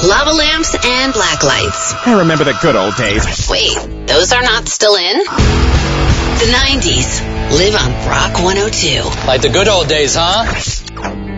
lava lamps, and black lights. I remember the good old days. Wait, those are not still in? The 90s. Live on Rock 102. Like the good old days, huh?